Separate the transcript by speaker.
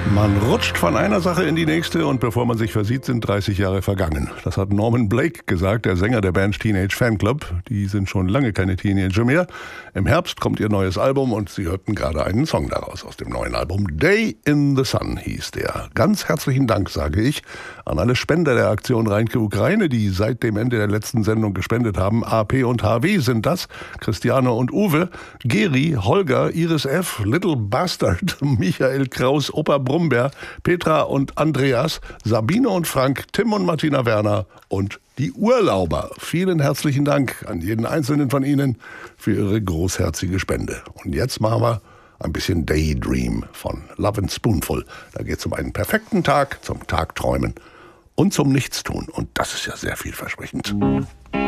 Speaker 1: Man rutscht von einer Sache in die nächste und bevor man sich versieht, sind 30 Jahre vergangen. Das hat Norman Blake gesagt, der Sänger der Band Teenage Fanclub. Die sind schon lange keine Teenager mehr. Im Herbst kommt ihr neues Album und Sie hörten gerade einen Song daraus aus dem neuen Album. Day in the Sun hieß der. Ganz herzlichen Dank, sage ich, an alle Spender der Aktion Rheinke Ukraine, die seit dem Ende der letzten Sendung gespendet haben. AP und HW sind das, Christiane und Uwe, Geri, Holger, Iris F., Little Bastard, Michael Kraus, Opa Brumberg, Petra und Andreas, Sabine und Frank, Tim und Martina Werner und die Urlauber. Vielen herzlichen Dank an jeden einzelnen von Ihnen für Ihre großherzige Spende. Und jetzt machen wir ein bisschen Daydream von Love and Spoonful. Da geht es um einen perfekten Tag, zum Tagträumen und zum Nichtstun. Und das ist ja sehr vielversprechend.